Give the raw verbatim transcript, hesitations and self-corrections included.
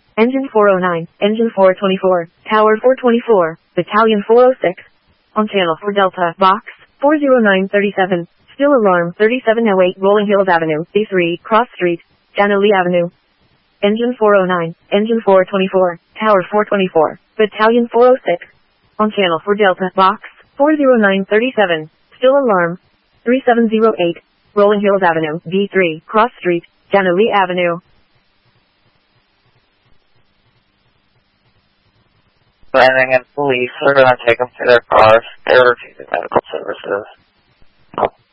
Engine four oh nine, Engine four twenty-four, Tower four twenty-four, Battalion four oh six. On channel four Delta, Box, four oh nine thirty-seven, still alarm thirty-seven oh eight Rolling Hills Avenue, B three, Cross Street, Jana Lee Avenue. Engine four oh nine, Engine four twenty-four, Tower four twenty-four, Battalion four oh six. On channel four Delta, Box, four oh nine thirty-seven, still alarm, thirty-seven oh eight, Rolling Hills Avenue, B three, Cross Street, Jana Lee Avenue. Landing and police are going to take them to their cars. They're refusing medical services.